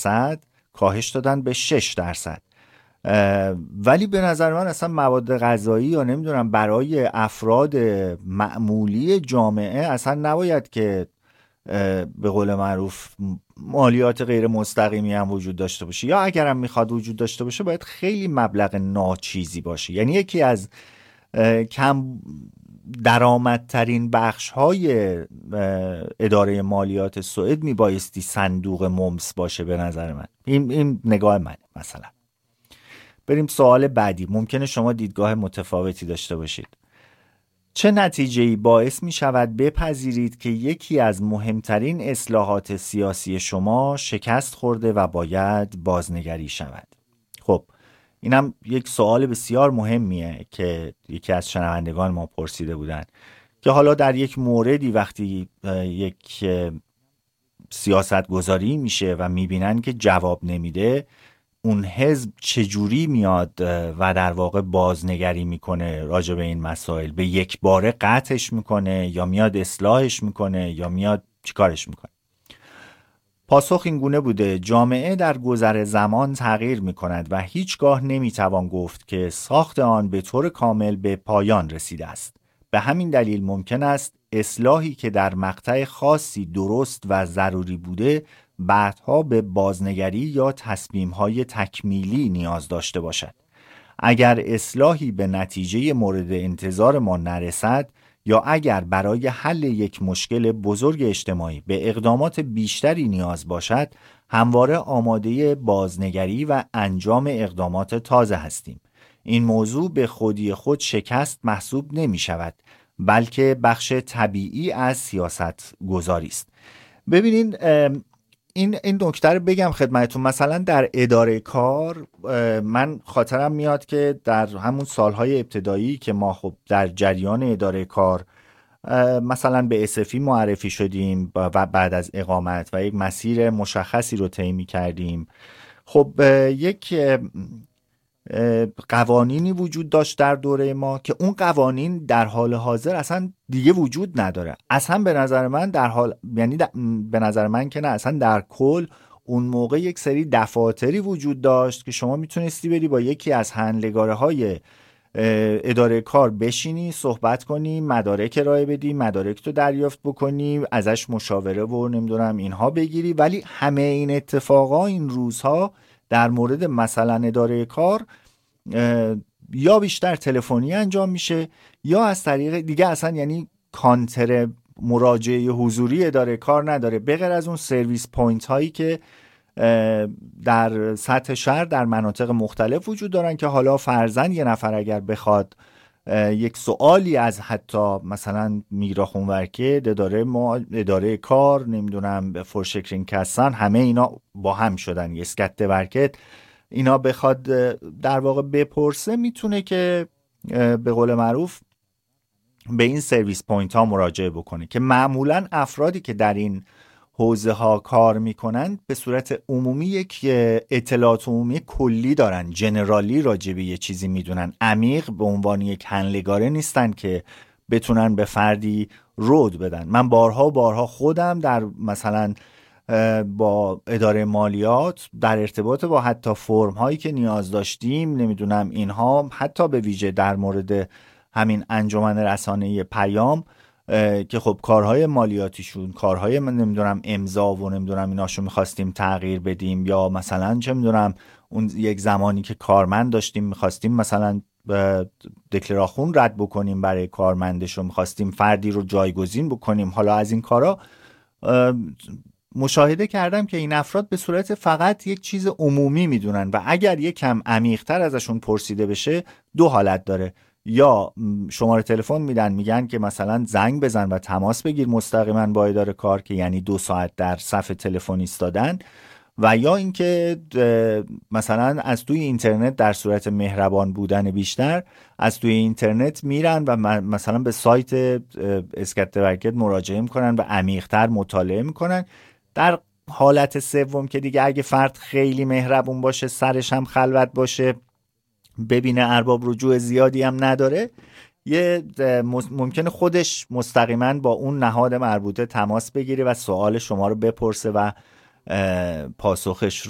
درصد کاهش دادن به 6%. ولی به نظر من اصلا مواد غذایی یا نمیدونم برای افراد معمولی جامعه اصلا نباید که به قول معروف مالیات غیر مستقیمی هم وجود داشته باشه، یا اگرم میخواد وجود داشته باشه باید خیلی مبلغ ناچیزی باشه. یعنی یکی از کم درآمدترین بخش های اداره مالیات سوئد میبایستی صندوق ممس باشه به نظر من. این نگاه منه. مثلا بریم سوال بعدی. ممکنه شما دیدگاه متفاوتی داشته باشید. چه نتیجه‌ای باعث می شود بپذیرید که یکی از مهمترین اصلاحات سیاسی شما شکست خورده و باید بازنگری شود؟ خب اینم یک سوال بسیار مهمیه که یکی از شنوندگان ما پرسیده بودن که حالا در یک موردی وقتی یک سیاست گذاری میشه و میبینن که جواب نمیده، اون حزب چجوری میاد و در واقع بازنگری میکنه راجع به این مسائل؟ به یک باره قطعش میکنه یا میاد اصلاحش میکنه یا میاد چیکارش میکنه؟ پاسخ این گونه بوده: جامعه در گذر زمان تغییر میکند و هیچگاه نمیتوان گفت که ساخت آن به طور کامل به پایان رسیده است. به همین دلیل ممکن است اصلاحی که در مقطع خاصی درست و ضروری بوده بعدها به بازنگری یا تصمیم‌های تکمیلی نیاز داشته باشد. اگر اصلاحی به نتیجه مورد انتظار ما نرسد یا اگر برای حل یک مشکل بزرگ اجتماعی به اقدامات بیشتری نیاز باشد، همواره آماده بازنگری و انجام اقدامات تازه هستیم. این موضوع به خودی خود شکست محسوب نمی شود، بلکه بخش طبیعی از سیاست گذاری است. ببینین این نکته رو بگم خدمتتون. مثلا در اداره کار من خاطرم میاد که در همون سالهای ابتدایی که ما خب در جریان اداره کار مثلا به اسفی معرفی شدیم و بعد از اقامت و یک مسیر مشخصی رو طی کردیم، خب یک قوانینی وجود داشت در دوره ما که اون قوانین در حال حاضر اصلا دیگه وجود نداره. اصلا به نظر من به نظر من که نه، اصلا در کل اون موقع یک سری دفاتری وجود داشت که شما میتونستی بری با یکی از حملگاره های اداره کار بشینی، صحبت کنی، مدارک ارائه بدی، مدارک تو دریافت بکنی، ازش مشاوره و نمیدونم اینها بگیری. ولی همه این اتفاقا این روزها در مورد مثلا اداره کار یا بیشتر تلفنی انجام میشه یا از طریق دیگه اصلا، یعنی کانتر مراجعه حضوری اداره کار نداره، به غیر از اون سرویس پوینت هایی که در سطح شهر در مناطق مختلف وجود دارن که حالا فرضاً یه نفر اگر بخواد یک سوالی از حتی مثلا میگراخونورکه، اداره کار، نمیدونم فورشکرین کسان، همه اینا با هم شدن یه اسکت ورکت، اینا بخواد در واقع بپرسه، میتونه که به قول معروف به این سرویس پوینت ها مراجعه بکنه که معمولا افرادی که در این حوزه ها کار میکنن به صورت عمومی یک اطلاعات عمومی کلی دارن، جنرالی راجع به یه چیزی میدونن، عمیق به عنوان یک حملگاره نیستن که بتونن به فردی رود بدن. من بارها خودم در مثلا با اداره مالیات در ارتباط با حتی فرم هایی که نیاز داشتیم، نمیدونم اینها، حتی به ویژه در مورد همین انجمن رسانه‌ای پیام که خب کارهای مالیاتیشون، کارهای من نمیدونم امضا و نمیدونم ایناشو میخواستیم تغییر بدیم، یا مثلا چه میدونم اون یک زمانی که کارمند داشتیم میخواستیم مثلا دکلراخون رد بکنیم برای کارمندش و میخواستیم فردی رو جایگزین بکنیم، حالا از این کارا مشاهده کردم که این افراد به صورت فقط یک چیز عمومی میدونن و اگر یک کم عمیق‌تر ازشون پرسیده بشه دو حالت داره: یا شماره تلفن میدن، میگن که مثلا زنگ بزن و تماس بگیر مستقیما با اداره کار، که یعنی 2 ساعت در صف تلفن ایستادن، و یا اینکه مثلا از توی اینترنت در صورت مهربان بودن بیشتر از توی اینترنت میرن و مثلا به سایت اسکت ورکت مراجعه میکنن و عمیق‌تر مطالعه میکنن. در حالت سوم که دیگه اگه فرد خیلی مهربون باشه، سرش هم خلوت باشه، ببینه ارباب رجوع زیادی هم نداره، یه ممکنه خودش مستقیما با اون نهاد مربوطه تماس بگیره و سوال شما رو بپرسه و پاسخش